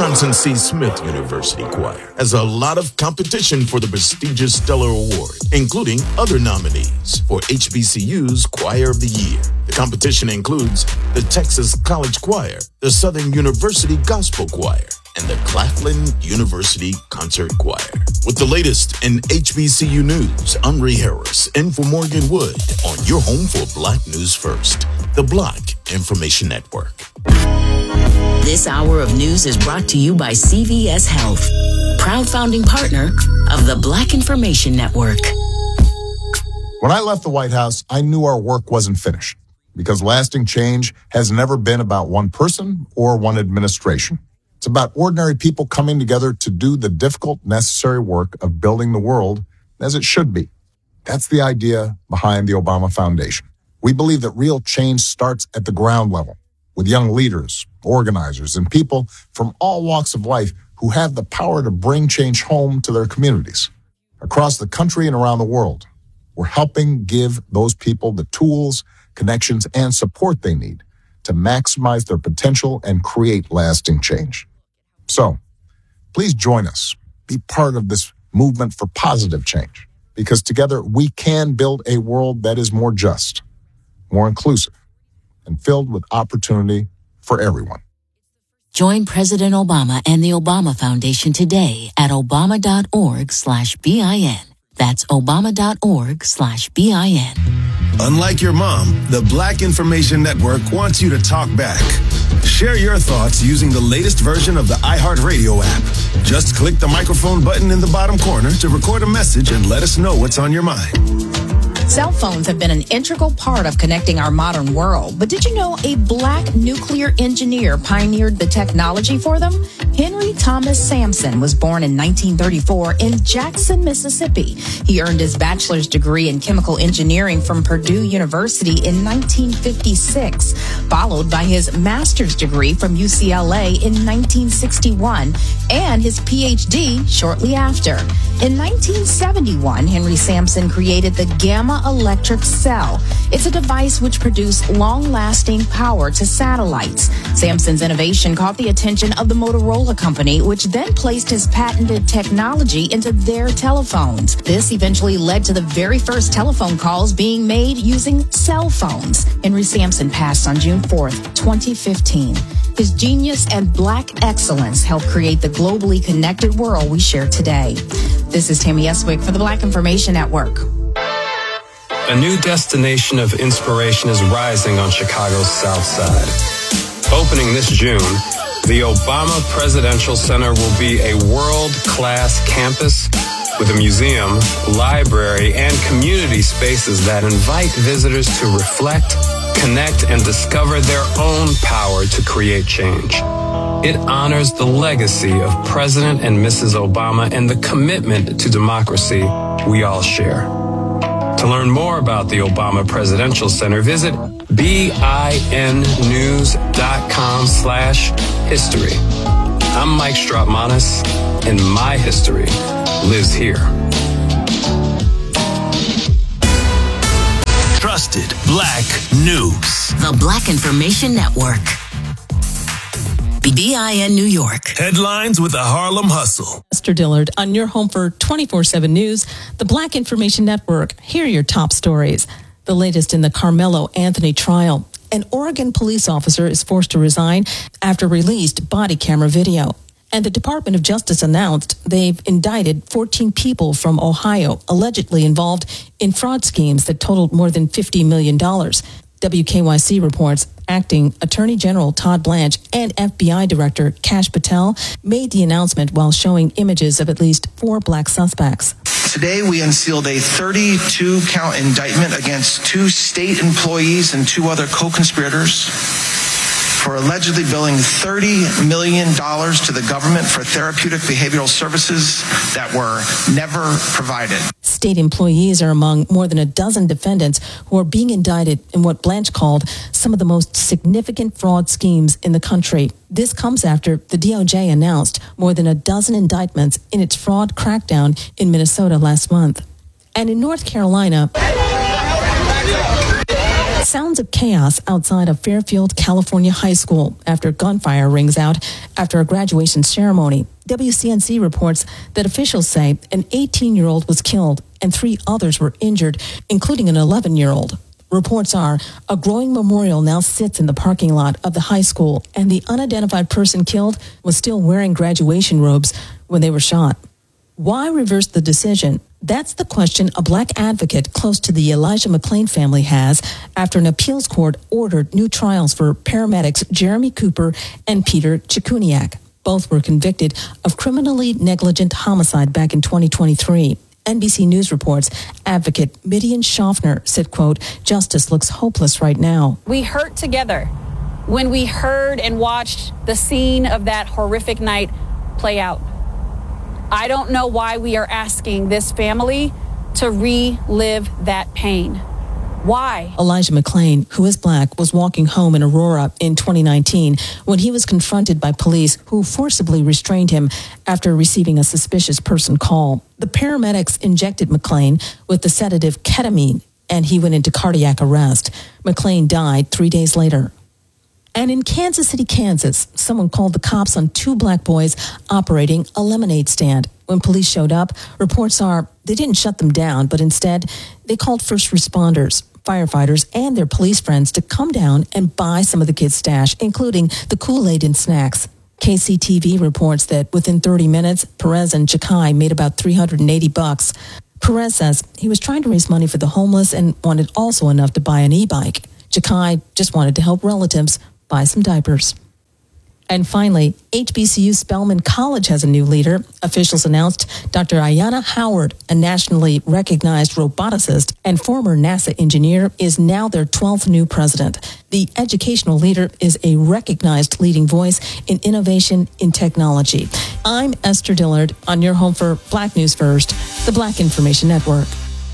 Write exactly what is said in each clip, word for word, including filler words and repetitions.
Wisconsin C. Smith University Choir has a lot of competition for the prestigious Stellar Award, including other nominees for H B C U's Choir of the Year. The competition includes the Texas College Choir, the Southern University Gospel Choir, and the Claflin University Concert Choir. With the latest in H B C U news, I'm Ray Harris, in for Morgan Wood, on your home for Black News First, the Black Information Network. This hour of news is brought to you by C V S Health, proud founding partner of the Black Information Network. When I left the White House, I knew our work wasn't finished, because lasting change has never been about one person or one administration. It's about ordinary people coming together to do the difficult, necessary work of building the world as it should be. That's the idea behind the Obama Foundation. We believe that real change starts at the ground level, with young leaders, organizers, and people from all walks of life who have the power to bring change home to their communities. Across the country and around the world, we're helping give those people the tools, connections, and support they need to maximize their potential and create lasting change. So, please join us. Be part of this movement for positive change, because together we can build a world that is more just, more inclusive, and filled with opportunity for everyone. Join President Obama and the Obama Foundation today at obama.org slash BIN. That's obama.org slash BIN. Unlike your mom, the Black Information Network wants you to talk back. Share your thoughts using the latest version of the iHeartRadio app. Just click the microphone button in the bottom corner to record a message and let us know what's on your mind. Cell phones have been an integral part of connecting our modern world. But did you know a black nuclear engineer pioneered the technology for them? Henry Thomas Sampson was born in nineteen thirty-four in Jackson, Mississippi. He earned his bachelor's degree in chemical engineering from Purdue University in nineteen fifty-six, followed by his master's degree from U C L A in nineteen sixty-one, and his P H D shortly after. In nineteen seventy-one, Henry Sampson created the Gamma Electric Cell. It's a device which produced long-lasting power to satellites. Sampson's innovation caught the attention of the Motorola Company, which then placed his patented technology into their telephones. This eventually led to the very first telephone calls being made using cell phones. Henry Sampson passed on June fourth, twenty fifteen. His genius and black excellence helped create the globally connected world we share today. This is Tammy Eswick for the Black Information Network. A new destination of inspiration is rising on Chicago's South Side. Opening this June, the Obama Presidential Center will be a world-class campus with a museum, library, and community spaces that invite visitors to reflect, connect, and discover their own power to create change. It honors the legacy of President and Missus Obama and the commitment to democracy we all share. To learn more about the Obama Presidential Center, visit binnews.com slash history. I'm Mike Strautmanis, and my history lives here. Trusted Black News. The Black Information Network. B I N New York. Headlines with the Harlem Hustle. Esther Dillard on your home for twenty-four seven News, the Black Information Network. Here are your top stories. The latest in the Carmelo Anthony trial. An Oregon police officer is forced to resign after released body camera video. And the Department of Justice announced they've indicted fourteen people from Ohio allegedly involved in fraud schemes that totaled more than fifty million dollars. W K Y C reports Acting Attorney General Todd Blanche and F B I Director Kash Patel made the announcement while showing images of at least four black suspects. Today, we unsealed a thirty-two count indictment against two state employees and two other co-conspirators for allegedly billing thirty million dollars to the government for therapeutic behavioral services that were never provided. State employees are among more than a dozen defendants who are being indicted in what Blanche called some of the most significant fraud schemes in the country. This comes after the D O J announced more than a dozen indictments in its fraud crackdown in Minnesota last month. And in North Carolina, Sounds of chaos outside of Fairfield, California High School after gunfire rings out after a graduation ceremony. W C N C reports that officials say an eighteen-year-old was killed and three others were injured, including an eleven-year-old. Reports are a growing memorial now sits in the parking lot of the high school, and the unidentified person killed was still wearing graduation robes when they were shot. Why reverse the decision? That's the question a black advocate close to the Elijah McClain family has after an appeals court ordered new trials for paramedics Jeremy Cooper and Peter Chikuniak. Both were convicted of criminally negligent homicide back in twenty twenty-three. N B C News reports advocate Midian Schaffner said, quote, "Justice looks hopeless right now." We hurt together when we heard and watched the scene of that horrific night play out. I don't know why we are asking this family to relive that pain. Why? Elijah McClain, who is black, was walking home in Aurora in twenty nineteen when he was confronted by police who forcibly restrained him after receiving a suspicious person call. The paramedics injected McClain with the sedative ketamine, and he went into cardiac arrest. McClain died three days later. And in Kansas City, Kansas, someone called the cops on two black boys operating a lemonade stand. When police showed up, reports are they didn't shut them down, but instead they called first responders, firefighters, and their police friends to come down and buy some of the kids' stash, including the Kool-Aid and snacks. K C T V reports that within thirty minutes, Perez and Chakai made about three hundred eighty bucks. Perez says he was trying to raise money for the homeless and wanted also enough to buy an e-bike. Chakai just wanted to help relatives buy some diapers. And finally, H B C U Spelman College has a new leader. Officials announced Doctor Ayanna Howard, a nationally recognized roboticist and former NASA engineer, is now their twelfth new president. The educational leader is a recognized leading voice in innovation in technology. I'm Esther Dillard on your home for Black News First, the Black Information Network.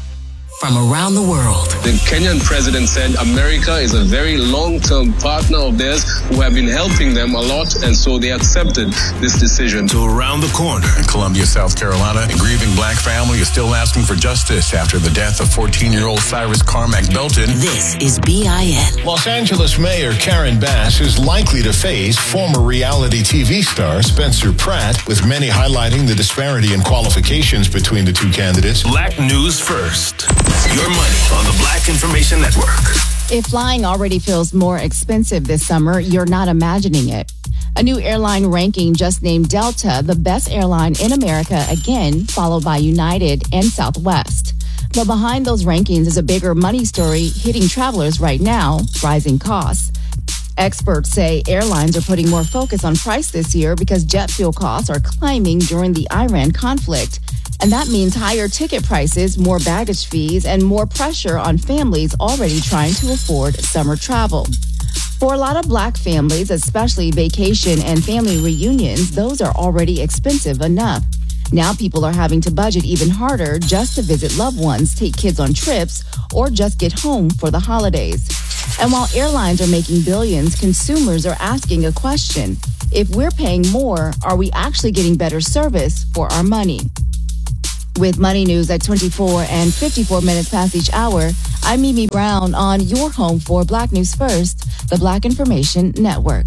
From around the world. The Kenyan president said America is a very long-term partner of theirs who have been helping them a lot, and so they accepted this decision. To around the corner. In Columbia, South Carolina, a grieving black family is still asking for justice after the death of fourteen-year-old Cyrus Carmack Belton. This is B I N. Los Angeles Mayor Karen Bass is likely to face former reality T V star Spencer Pratt, with many highlighting the disparity in qualifications between the two candidates. Black News First. Your money on the Black Information Network. If flying already feels more expensive this summer, you're not imagining it. A new airline ranking just named Delta the best airline in America again, followed by United and Southwest. But behind those rankings is a bigger money story hitting travelers right now: rising costs. Experts say airlines are putting more focus on price this year because jet fuel costs are climbing during the Iran conflict. And that means higher ticket prices, more baggage fees, and more pressure on families already trying to afford summer travel. For a lot of black families, especially vacation and family reunions, those are already expensive enough. Now people are having to budget even harder just to visit loved ones, take kids on trips, or just get home for the holidays. And while airlines are making billions, consumers are asking a question. If we're paying more, are we actually getting better service for our money? With Money News at twenty-four and fifty-four minutes past each hour, I'm Mimi Brown on your home for Black News First, the Black Information Network.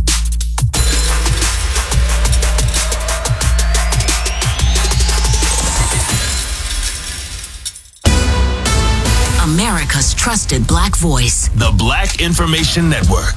America's trusted black voice. The Black Information Network.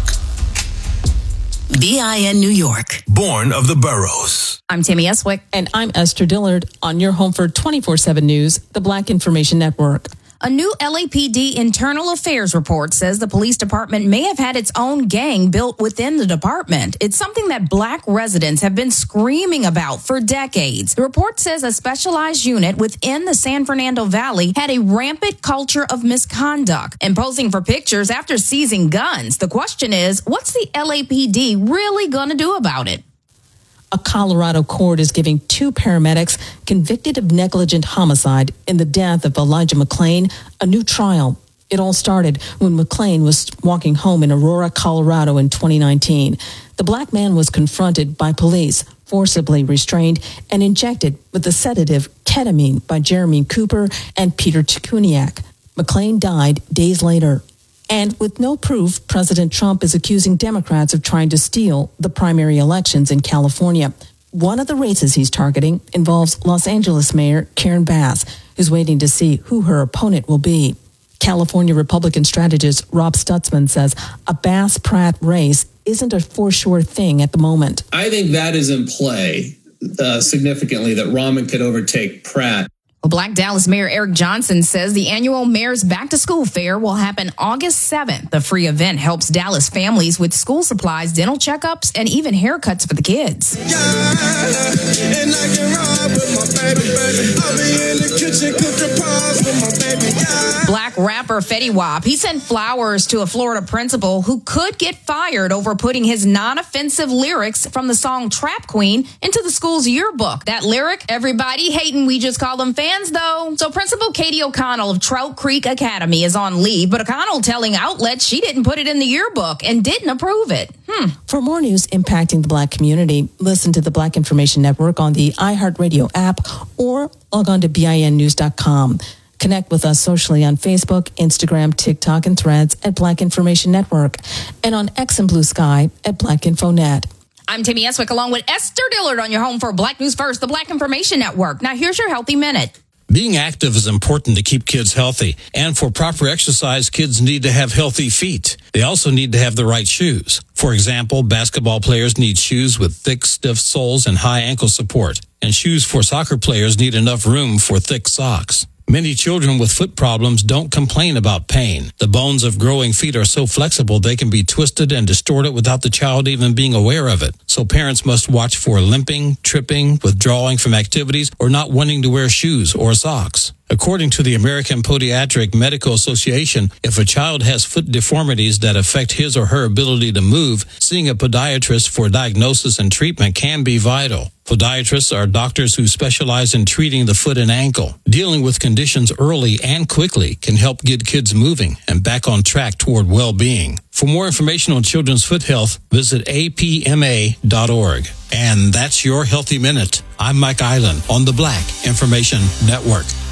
B I N New York. Born of the boroughs. I'm Tammy Eswick. And I'm Esther Dillard on your home for twenty-four seven News, the Black Information Network. A new L A P D internal affairs report says the police department may have had its own gang built within the department. It's something that black residents have been screaming about for decades. The report says a specialized unit within the San Fernando Valley had a rampant culture of misconduct and posing for pictures after seizing guns. The question is, what's the L A P D really going to do about it? A Colorado court is giving two paramedics convicted of negligent homicide in the death of Elijah McClain a new trial. It all started when McClain was walking home in Aurora, Colorado in twenty nineteen. The black man was confronted by police, forcibly restrained, and injected with the sedative ketamine by Jeremy Cooper and Peter Chikuniak. McClain died days later. And with no proof, President Trump is accusing Democrats of trying to steal the primary elections in California. One of the races he's targeting involves Los Angeles Mayor Karen Bass, who's waiting to see who her opponent will be. California Republican strategist Rob Stutzman says a Bass-Pratt race isn't a for sure thing at the moment. I think that is in play uh, significantly, that Rahman could overtake Pratt. Well, Black Dallas Mayor Eric Johnson says the annual Mayor's Back to School Fair will happen August seventh. The free event helps Dallas families with school supplies, dental checkups, and even haircuts for the kids. Yeah, and I can ride with my baby, baby. I'll be in the kitchen cooking pies with my baby. Yeah. Black rapper Fetty Wap, he sent flowers to a Florida principal who could get fired over putting his non-offensive lyrics from the song Trap Queen into the school's yearbook. That lyric, everybody hating, we just call them fans. Though. So Principal Katie O'Connell of Trout Creek Academy is on leave, but O'Connell telling outlets she didn't put it in the yearbook and didn't approve it. Hmm. For more news impacting the Black community, listen to the Black Information Network on the iHeartRadio app or log on to B I N news dot com. Connect with us socially on Facebook, Instagram, TikTok, and Threads at Black Information Network, and on X and Blue Sky at Black Info Net. I'm Timmy Eswick along with Esther Dillard on your home for Black News First, the Black Information Network. Now here's your Healthy Minute. Being active is important to keep kids healthy, and for proper exercise, kids need to have healthy feet. They also need to have the right shoes. For example, basketball players need shoes with thick, stiff soles and high ankle support, and shoes for soccer players need enough room for thick socks. Many children with foot problems don't complain about pain. The bones of growing feet are so flexible they can be twisted and distorted without the child even being aware of it. So parents must watch for limping, tripping, withdrawing from activities, or not wanting to wear shoes or socks. According to the American Podiatric Medical Association, if a child has foot deformities that affect his or her ability to move, seeing a podiatrist for diagnosis and treatment can be vital. Podiatrists are doctors who specialize in treating the foot and ankle. Dealing with conditions early and quickly can help get kids moving and back on track toward well-being. For more information on children's foot health, visit A P M A dot org. And that's your Healthy Minute. I'm Mike Island on the Black Information Network.